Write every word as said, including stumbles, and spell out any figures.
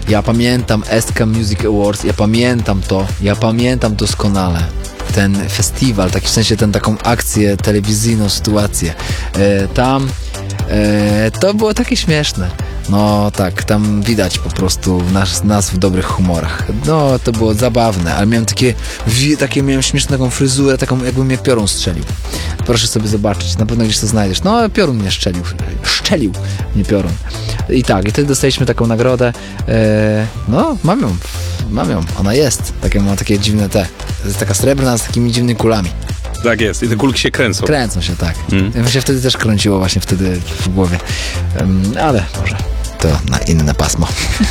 Ja pamiętam S K Music Awards, ja pamiętam to, ja pamiętam doskonale. Ten festiwal, taki w sensie ten taką akcję telewizyjną, sytuację. E, tam e, to było takie śmieszne. No tak, tam widać po prostu nas, nas w dobrych humorach. No to było zabawne, ale miałem takie, takie miałem śmieszną taką fryzurę, taką jakby mnie piorun strzelił. Proszę sobie zobaczyć, na pewno gdzieś to znajdziesz. No piorun mnie szczelił, szczelił mnie piorun. I tak, i wtedy dostaliśmy taką nagrodę. E, no mam ją, mam ją, ona jest. Takie, ma takie dziwne te, to jest taka srebrna z takimi dziwnymi kulami. Tak jest, i te kulki się kręcą. Kręcą się, tak. Mm. Ja się wtedy też kręciło właśnie wtedy w głowie. Um, ale może to na inne pasmo.